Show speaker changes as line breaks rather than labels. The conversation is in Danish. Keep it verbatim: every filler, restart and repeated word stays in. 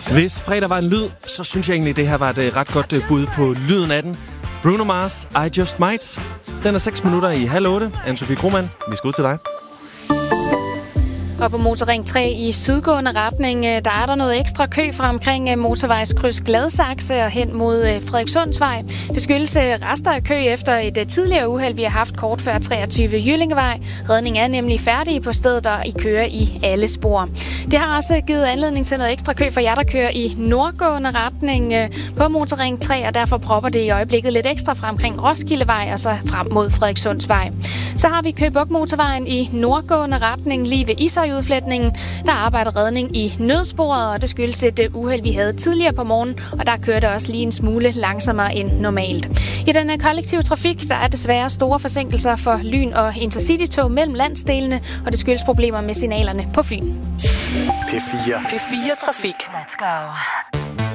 Hvis fredag var en lyd, så synes jeg egentlig, det her var et ret godt bud på lyden af den. Bruno Mars, I Just Might. Den er seks minutter i halv otte. Anne-Sophie Krohmann, vi skal ud til dig.
Og på Motorring tre i sydgående retning, der er der noget ekstra kø fra omkring motorvejskryds Gladsaxe og hen mod Frederikssundsvej. Det skyldes rester af kø efter et tidligere uheld, vi har haft kort før treogtyve Jyllingevej. Redningen er nemlig færdig på stedet, der I kører i alle spor. Det har også givet anledning til noget ekstra kø for jer, der kører i nordgående retning på Motorring tre, og derfor propper det i øjeblikket lidt ekstra fra omkring Roskildevej og så frem mod Frederikssundsvej. Så har vi Køge Bugt Motorvejen i nordgående retning lige ved Ishøj-udfletningen. Der arbejder redning i nødsporet, og det skyldes et uheld, vi havde tidligere på morgen, og der kører det også lige en smule langsommere end normalt. I den kollektive trafik, der er desværre store forsinkelser for Lyn og Intercity-tog mellem landsdelene, og det skyldes problemer med signalerne på Fyn.
P fire. P fire Trafik. Let's go.